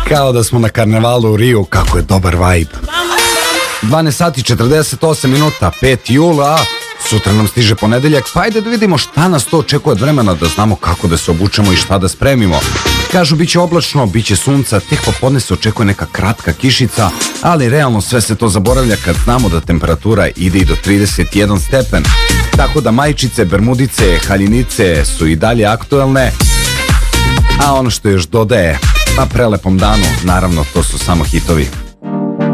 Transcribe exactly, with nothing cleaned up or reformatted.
Kao da smo na karnevalu u Riju, kako je dobar vibe. dvanaest sati četrdeset osam minuta, peti jula, sutra nam stiže ponedeljak, pa ajde da vidimo šta nas to očekuje od vremena, da znamo kako da se obučemo i šta da spremimo. Kažu biće oblačno, biće sunca, tek popodne se očekuje neka kratka kišica, ali realno sve se to zaboravlja kad znamo da temperatura ide i do trideset jedan stepen. Tako da majčice, bermudice, haljinice su i dalje aktuelne, a ono što još dodaje, na prelepom danu, naravno to su samo hitovi.